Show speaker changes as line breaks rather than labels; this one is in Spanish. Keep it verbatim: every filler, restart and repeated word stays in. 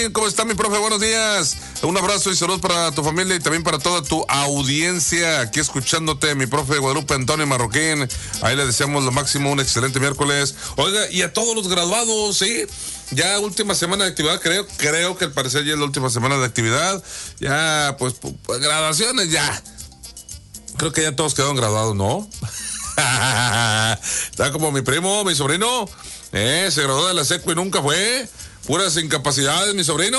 Marroquín, ¿cómo está mi profe? Buenos días. Un abrazo y saludos para tu familia y también para toda tu audiencia aquí escuchándote, mi profe Guadalupe Antonio Marroquín. Ahí le deseamos lo máximo, un excelente miércoles. Oiga, y a todos los graduados, ¿sí? Ya última semana de actividad, creo, creo que al parecer ya es la última semana de actividad. Ya, pues, pues graduaciones ya. Creo que ya todos quedaron graduados, ¿no? Está como mi primo, mi sobrino. Eh, se graduó de la secu y nunca fue. Puras incapacidades, mi sobrino.